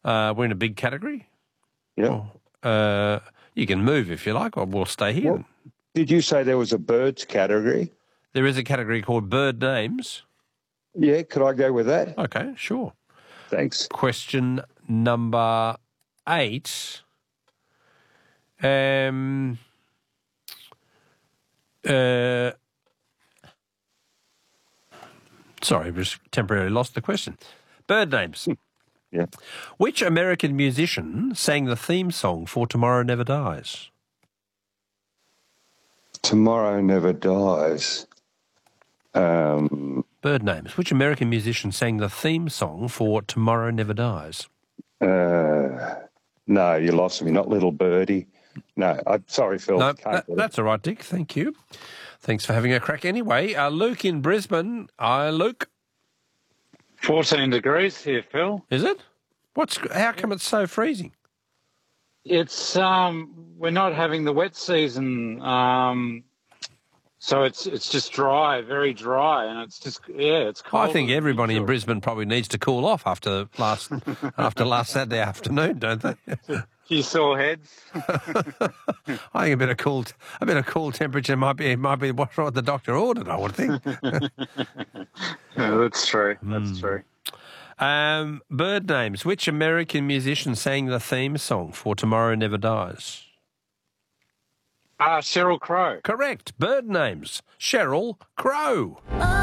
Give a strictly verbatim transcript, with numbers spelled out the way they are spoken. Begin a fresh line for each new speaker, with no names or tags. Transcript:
Uh, we're in a big category.
Yeah.
Oh, uh, you can move if you like, or we'll stay here.
What? Did you say there was a birds category?
There is a category called bird names.
Yeah, could I go with that?
Okay, sure.
Thanks.
Question number eight. Um. Uh. Sorry, I just temporarily lost the question. Bird names.
Yeah.
Which American musician sang the theme song for Tomorrow Never Dies?
Tomorrow Never Dies. Um,
Bird names. Which American musician sang the theme song for Tomorrow Never Dies?
uh, no, you lost me. Not Little Birdie. No, I'm sorry, Phil.
No,
Can't
that,
get it.
that's all right, Dick. Thank you. Thanks for having a crack anyway. Uh, Luke in Brisbane. Hi, Luke.
fourteen degrees here, Phil.
Is it? What's? How come it's so freezing?
It's um, we're not having the wet season, um, so it's it's just dry, very dry, and it's just yeah, it's cold.
I think everybody in Brisbane probably needs to cool off after last after last Saturday afternoon, don't they?
You sore heads.
I think a bit of cool, a bit of cool temperature might be might be what the doctor ordered. I would think.
Yeah, that's true. That's
Mm.
true.
Um, bird names. Which American musician sang the theme song for Tomorrow Never Dies?
Ah, Sheryl Crow.
Correct. Bird names. Sheryl Crow.